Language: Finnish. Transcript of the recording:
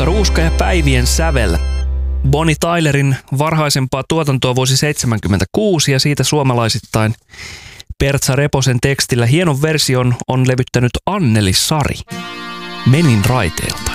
Aika ruuska ja päivien sävel. Bonnie Tylerin varhaisempaa tuotantoa vuosi 1976 ja siitä suomalaisittain Pertsa Reposen tekstillä hienon version on levyttänyt Anneli Sari. Menin raiteilta.